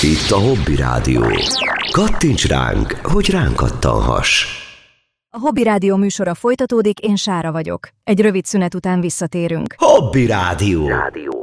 Itt a Hobby Rádió. Kattints ránk, hogy ránk kattanhass. A Hobby Rádió műsora folytatódik, én Sára vagyok. Egy rövid szünet után visszatérünk. Hobby Rádió.